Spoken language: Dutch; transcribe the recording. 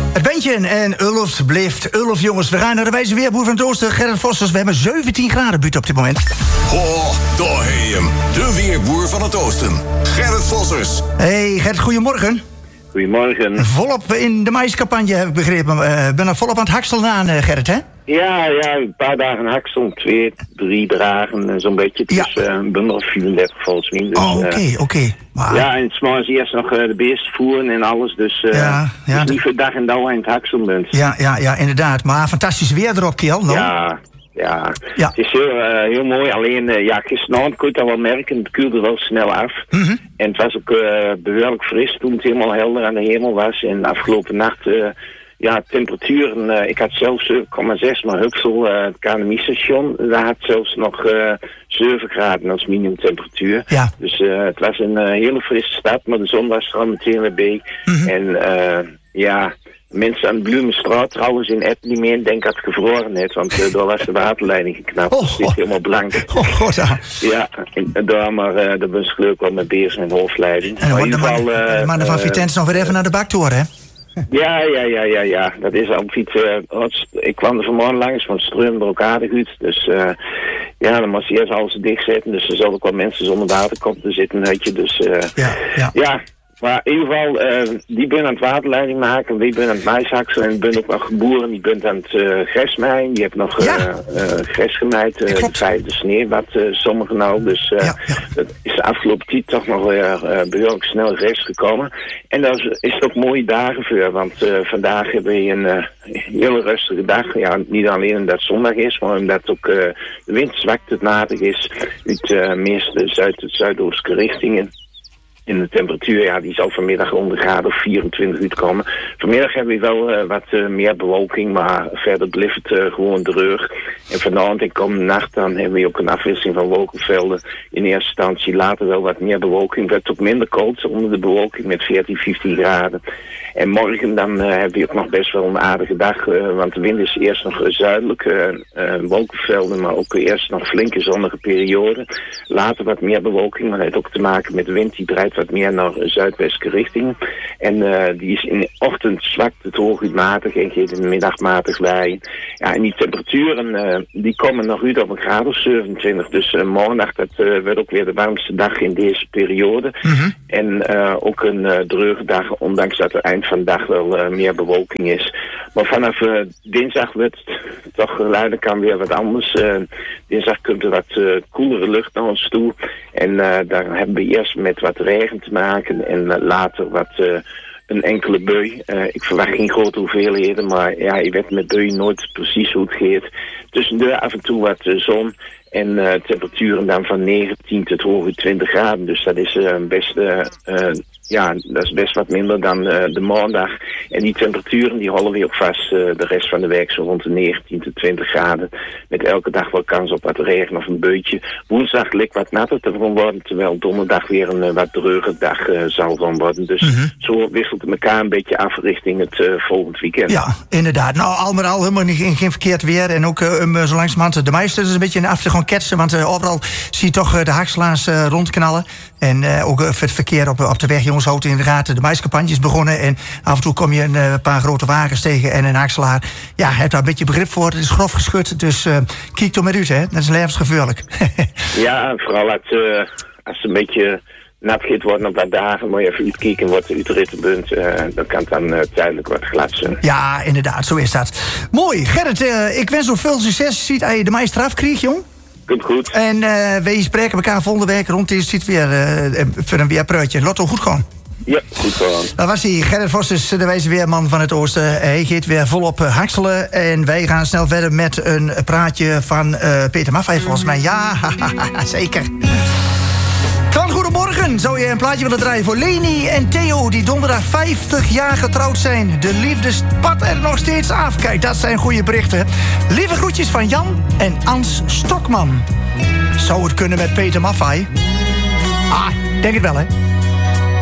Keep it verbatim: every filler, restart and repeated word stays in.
Het bandje en Ulft blijft Ulft, jongens. We gaan naar de wijze weerboer van het oosten, Gerrit Vossers. We hebben zeventien graden buiten op dit moment. Oh, daar heb je hem. De weerboer van het oosten, Gerrit Vossers. Hey Gerrit, goedemorgen. Goedemorgen. Volop in de maiscampagne, heb ik begrepen. Ik uh, ben er volop aan het hakselen aan, uh, Gerrit, hè? Ja, ja, een paar dagen haksel. Twee, drie dagen, zo'n beetje. Het ja. is uh, een bundel of vierendertig volgens mij. Dus, oh, oké, okay, oké. Okay. Wow. Ja, en het morgens eerst nog uh, de beesten voeren en alles. Dus uh, ja, ja, het is niet voor dag en dauw aan het hakselen bent. Ja, ja, ja, inderdaad. Maar fantastisch weer erop, Kiel. No? Ja, ja, ja. Het is heel, uh, heel mooi. Alleen, uh, ja, gisteravond kon je dat wel merken. Het koelde wel snel af. Mm-hmm. En het was ook uh, behoorlijk fris toen het helemaal helder aan de hemel was. En de afgelopen nacht... Uh, Ja, temperaturen, uh, ik had zelfs zeven komma zes, maar Huxel, uh, het K N M I-station, daar had zelfs nog uh, zeven graden als minimumtemperatuur. Ja. Dus uh, het was een uh, hele frisse stad, maar de zon was er al meteen weer bij. Mm-hmm. En uh, ja, mensen aan de Bloemenstraat trouwens in Ettenimeen denk dat het gevroren heeft, want uh, daar was de waterleiding geknapt. Oh, het zit oh. helemaal blank. Oh, god, ja. Ja, en daar maar uh, daar was gelukkig wel met beers en hoofdleiding. En dan wordt de mannen uh, man van uh, Vitens nog weer even naar de baktoren, hè? Ja, ja, ja, ja, ja. Dat is al iets. Uh, ik kwam er vanmorgen langs, want het stroomde er ook aardig uit. Dus uh, ja, dan moest je eerst alles dichtzetten. Dus er zullen ook wel mensen zonder water komen te zitten, weet je. Dus uh, ja, ja. ja. Maar in ieder geval, uh, die ben aan het waterleiding maken, die ben aan het maishakselen en ik ben ook nog boeren, die bent aan het uh, gresmaaien. Die hebt nog uh, ja. uh, gres gemaaid, uh, de vijfde sneeuw, wat uh, sommigen nou. Dus uh, ja, ja. dat is de afgelopen tijd toch nog weer uh, behoorlijk snel gres gekomen. En daar is, is het ook mooie dagen voor, want uh, vandaag hebben we een uh, hele rustige dag. Ja, niet alleen omdat het zondag is, maar omdat ook uh, de wind zwak tot matig is uit uh, meeste zuid- zuidoostelijke richtingen. En de temperatuur, ja, die zal vanmiddag rond de graad of vierentwintig uitkomen. Vanmiddag hebben we wel uh, wat uh, meer bewolking, maar verder blijft het uh, gewoon droog. En vanavond en komende nacht dan hebben we ook een afwisseling van wolkenvelden. In eerste instantie later wel wat meer bewolking. Het werd ook minder koud onder de bewolking met veertien, vijftien graden. En morgen dan uh, hebben we ook nog best wel een aardige dag, uh, want de wind is eerst nog zuidelijk, uh, uh, wolkenvelden, maar ook eerst nog flinke zonnige perioden. Later wat meer bewolking, maar dat heeft ook te maken met de wind die draait wat meer naar zuidwestelijke richting. En uh, die is in de ochtend zwak tot hooguitmatig en gaat in de middag matig waaien. Ja, en die temperaturen uh, die komen nog uit op een graad of zevenentwintig. Dus uh, morgennacht dat uh, werd ook weer de warmste dag in deze periode. Mm-hmm. En uh, ook een uh, droge dag, ondanks dat er eind van de dag wel uh, meer bewolking is. Maar vanaf uh, dinsdag wordt het toch geleidelijk aan weer wat anders. Uh, dinsdag komt er wat uh, koelere lucht naar ons toe. En uh, daar hebben we eerst met wat regen te maken en uh, later wat uh, een enkele bui. Uh, ik verwacht geen grote hoeveelheden, maar ja, je weet met bui nooit precies hoe het gaat. Tussendoor af en toe wat uh, zon en uh, temperaturen dan van negentien tot hooguit twintig graden. Dus dat is uh, best... Uh, uh, Ja, dat is best wat minder dan uh, de maandag. En die temperaturen die houden we ook vast uh, de rest van de week zo rond de negentien tot twintig graden. Met elke dag wel kans op wat regen of een beutje. Woensdag lijkt wat natter te worden, terwijl donderdag weer een uh, wat druge dag uh, zal van worden. Dus mm-hmm. zo wisselt het elkaar een beetje af richting het uh, volgend weekend. Ja, inderdaad. Nou, al met al helemaal geen, geen verkeerd weer. En ook uh, um, zo langzamerhand de meeste is een beetje af te gewoon ketsen. Want uh, overal zie je toch uh, de hakselaars uh, rondknallen. En uh, ook uh, het verkeer op, op de weg, jongens, houdt in de gaten. De maiscampagne is begonnen en af en toe kom je een uh, paar grote wagens tegen en een hakselaar. Ja, heeft daar een beetje begrip voor. Het is grof geschud, dus uh, kijk er maar uit, hè. Dat is levensgevaarlijk. Ja, vooral als, uh, als het een beetje nat gaat worden op wat dagen, moet je even uitkijken wat de uitrittenbunt. Uh, dan kan het dan uh, tijdelijk wat glad zijn. Ja, inderdaad, zo is dat. Mooi. Gerrit, uh, ik wens nog veel succes. Ziet als je de meester afkrijgt, jong. Komt goed. En uh, wij spreken elkaar volgende week rond deze tijd weer uh, voor een weerpruitje. Lotto, goed gewoon. Ja, goed gewoon. Dat was hij, Gerrit Vossers, de wijze weerman van het oosten. Hij gaat weer volop uh, hakselen. En wij gaan snel verder met een praatje van uh, Peter Maffay, volgens mij. Ja, zeker. Klant, goedemorgen. Zou je een plaatje willen draaien voor Leni en Theo, die donderdag vijftig jaar getrouwd zijn? De liefde spat er nog steeds af. Kijk, dat zijn goede berichten. Lieve groetjes van Jan en Ans Stokman. Zou het kunnen met Peter Maffay? Ah, denk het wel, hè?